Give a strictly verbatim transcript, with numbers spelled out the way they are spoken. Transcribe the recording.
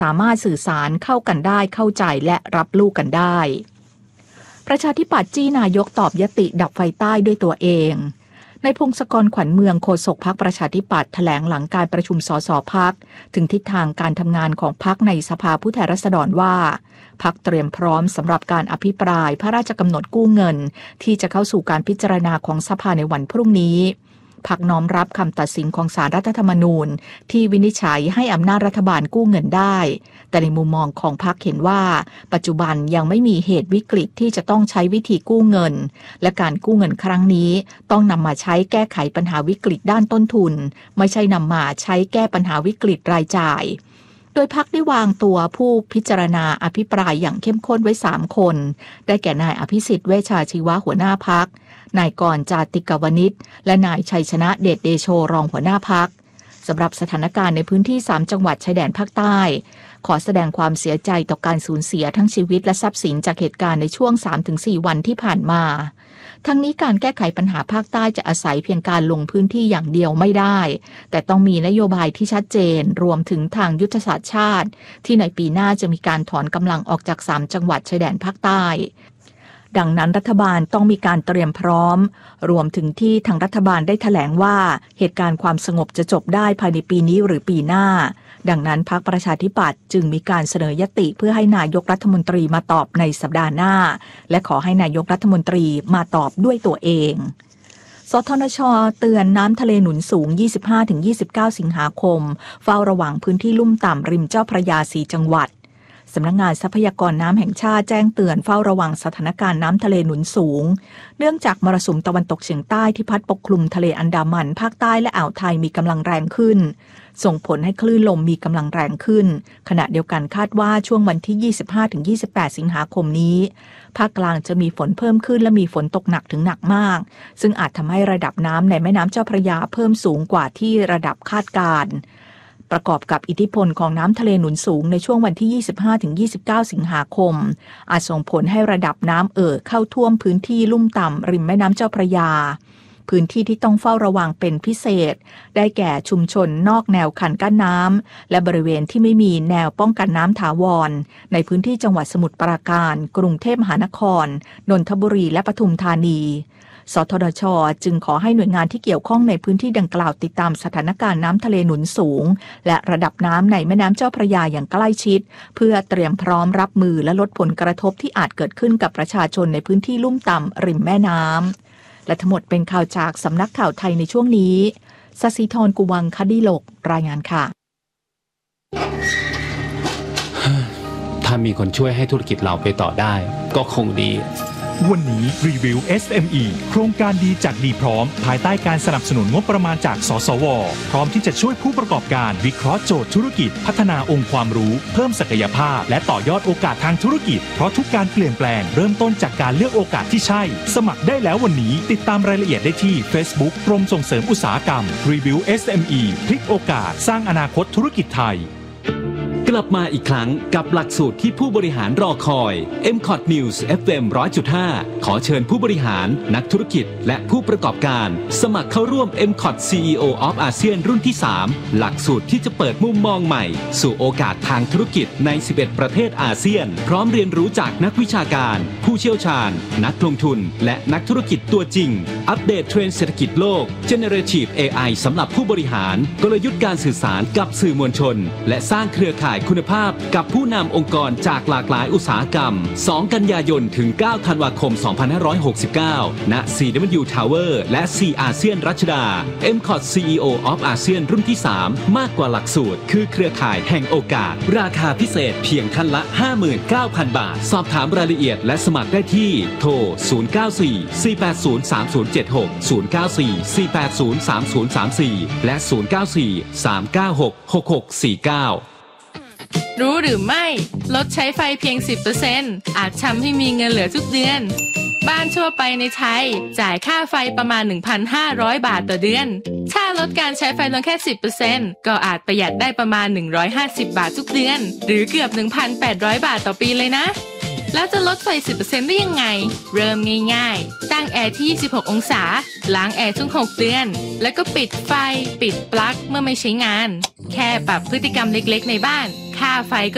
สามารถสื่อสารเข้ากันได้เข้าใจและรับรู้กันได้ประชาธิปัตย์จี้นายกตอบยติดับไฟใต้ด้วยตัวเองในพงศกรขวัญเมืองโฆษกพรรคประชาธิปัตย์แถลงหลังการประชุมสสพรรคถึงทิศทางการทำงานของพรรคในสภาผู้แทนราษฎรว่าพรรคเตรียมพร้อมสำหรับการอภิปรายพระราชกำหนดกู้เงินที่จะเข้าสู่การพิจารณาของสภาในวันพรุ่งนี้พรรคน้อมรับคำตัดสินของศาลรัฐธรรมนูญที่วินิจฉัยให้อำนาจรัฐบาลกู้เงินได้แต่ในมุมมองของพรรคเห็นว่าปัจจุบันยังไม่มีเหตุวิกฤตที่จะต้องใช้วิธีกู้เงินและการกู้เงินครั้งนี้ต้องนำมาใช้แก้ไขปัญหาวิกฤตด้านต้นทุนไม่ใช่นำมาใช้แก้ปัญหาวิกฤตรายจ่ายโดยพรรคได้วางตัวผู้พิจารณาอภิปรายอย่างเข้มข้นไว้สามคนได้แก่นายอภิสิทธิ์เวชชาชีวะหัวหน้าพรรคนายกรณ์ จาติกวณิชและนายชัยชนะเดชเดโชรองหัวหน้าพรรคสำหรับสถานการณ์ในพื้นที่สามจังหวัดชายแดนภาคใต้ขอแสดงความเสียใจต่อการสูญเสียทั้งชีวิตและทรัพย์สินจากเหตุการณ์ในช่วง สามถึงสี่ วันที่ผ่านมาทั้งนี้การแก้ไขปัญหาภาคใต้จะอาศัยเพียงการลงพื้นที่อย่างเดียวไม่ได้แต่ต้องมีนโยบายที่ชัดเจนรวมถึงทางยุทธศาสตร์ชาติที่ในปีหน้าจะมีการถอนกำลังออกจากสามจังหวัดชายแดนภาคใต้ดังนั้นรัฐบาลต้องมีการเตรียมพร้อมรวมถึงที่ทางรัฐบาลได้แถลงว่าเหตุการณ์ความสงบจะจบได้ภายในปีนี้หรือปีหน้าดังนั้นพรรคประชาธิปัตย์จึงมีการเสนอยติเพื่อให้นายกรัฐมนตรีมาตอบในสัปดาห์หน้าและขอให้นายกรัฐมนตรีมาตอบด้วยตัวเองสทนช.เตือนน้ำทะเลหนุนสูง ยี่สิบห้าถึงยี่สิบเก้า สิงหาคมเฝ้าระวังพื้นที่ลุ่มต่ำริมเจ้าพระยาสี่จังหวัดสำนักงานทรัพยากรน้ำแห่งชาติแจ้งเตือนเฝ้าระวังสถานการณ์น้ำทะเลหนุนสูงเนื่องจากมรสุมตะวันตกเฉียงใต้ที่พัดปกคลุมทะเลอันดามันภาคใต้และอ่าวไทยมีกำลังแรงขึ้นส่งผลให้คลื่นลมมีกำลังแรงขึ้นขณะเดียวกันคาดว่าช่วงวันที่ ยี่สิบห้าถึงยี่สิบแปด สิงหาคมนี้ภาคกลางจะมีฝนเพิ่มขึ้นและมีฝนตกหนักถึงหนักมากซึ่งอาจทำให้ระดับน้ำในแม่น้ำเจ้าพระยาเพิ่มสูงกว่าที่ระดับคาดการณ์ประกอบกับอิทธิพลของน้ำทะเลหนุนสูงในช่วงวันที่ ยี่สิบห้าถึงยี่สิบเก้า สิงหาคมอาจส่งผลให้ระดับน้ำเอ่อเข้าท่วมพื้นที่ลุ่มต่ำริมแม่น้ำเจ้าพระยาพื้นที่ที่ต้องเฝ้าระวังเป็นพิเศษได้แก่ชุมชนนอกแนวคันกั้นน้ำและบริเวณที่ไม่มีแนวป้องกันน้ำถาวรในพื้นที่จังหวัดสมุทรปราการกรุงเทพมหานครนนทบุรีและปทุมธานีสทนช.จึงขอให้หน่วยงานที่เกี่ยวข้องในพื้นที่ดังกล่าวติดตามสถานการณ์น้ำทะเลหนุนสูงและระดับน้ำในแม่น้ำเจ้าพระยาอย่างใกล้ชิดเพื่อเตรียมพร้อมรับมือและลดผลกระทบที่อาจเกิดขึ้นกับประชาชนในพื้นที่ลุ่มต่ำริมแม่น้ำและทั้งหมดเป็นข่าวจากสำนักข่าวไทยในช่วงนี้ศศิธร กุวังคดีโลกรายงานค่ะถ้ามีคนช่วยให้ธุรกิจเราไปต่อได้ก็คงดีวันนี้รีวิว เอส เอ็ม อี โครงการดีจากดีพร้อมภายใต้การสนับสนุนงบประมาณจากสสวพร้อมที่จะช่วยผู้ประกอบการวิเคราะห์โจทย์ธุรกิจพัฒนาองค์ความรู้เพิ่มศักยภาพและต่อยอดโอกาสทางธุรกิจเพราะทุกการเปลี่ยนแปลงเริ่มต้นจากการเลือกโอกาสที่ใช่สมัครได้แล้ววันนี้ติดตามรายละเอียดได้ที่ Facebook กรมส่งเสริมอุตสาหกรรมรีวิว เอส เอ็ม อี พลิกโอกาสสร้างอนาคตธุรกิจไทยกลับมาอีกครั้งกับหลักสูตรที่ผู้บริหารรอคอย เอ็ม คอท News เอฟ เอ็ม หนึ่งร้อยจุดห้า ขอเชิญผู้บริหารนักธุรกิจและผู้ประกอบการสมัครเข้าร่วม เอ็ม คอท ซี อี โอ of อาเซียนรุ่นที่ สาม หลักสูตรที่จะเปิดมุมมองใหม่สู่โอกาสทางธุรกิจใน สิบเอ็ด ประเทศอาเซียนพร้อมเรียนรู้จากนักวิชาการผู้เชี่ยวชาญนักลงทุนและนักธุรกิจตัวจริงอัปเดตเทรนด์เศรษฐกิจโลก Generative เอ ไอ สำหรับผู้บริหารกลยุทธ์การสื่อสารกับสื่อมวลชนและสร้างเครือข่ายคุณภาพกับผู้นำองค์กรจากหลากหลายอุตสาหกรรมสองกันยายนถึงเก้าธันวาคมสองพันห้าร้อยหกสิบเก้าณ ซี ดับเบิลยู Tower และ C อาเซียนรัชดา เอ็ม คอท ซี อี โอ of อาเซียนรุ่นที่ สาม มากกว่าหลักสูตรคือเครือข่ายแห่งโอกาสราคาพิเศษเพียงท่านละ ห้าหมื่นเก้าพัน บาทสอบถามรายละเอียดและสมัครได้ที่โทรศูนย์ เก้า สี่ สี่ แปด ศูนย์ สาม ศูนย์ เจ็ด หก ศูนย์ เก้า สี่ สี่ แปด ศูนย์ สาม ศูนย์ สาม สี่และศูนย์ เก้า สี่ สาม เก้า หก หก หก สี่ เก้ารู้หรือไม่ลดใช้ไฟเพียง สิบเปอร์เซ็นต์ อาจทำให้มีเงินเหลือทุกเดือนบ้านทั่วไปในไทยจ่ายค่าไฟประมาณ หนึ่งพันห้าร้อย บาทต่อเดือนถ้าลดการใช้ไฟลงแค่ สิบเปอร์เซ็นต์ ก็อาจประหยัดได้ประมาณหนึ่งร้อยห้าสิบบาททุกเดือนหรือเกือบ หนึ่งพันแปดร้อย บาทต่อปีเลยนะแล้วจะลดไฟ สิบเปอร์เซ็นต์ ได้ยังไงเริ่มง่ายๆตั้งแอร์ที่ยี่สิบหกองศาล้างแอร์ทุกหกเดือนแล้วก็ปิดไฟปิดปลั๊กเมื่อไม่ใช้งานแค่ปรับพฤติกรรมเล็กๆในบ้านค่าไฟก็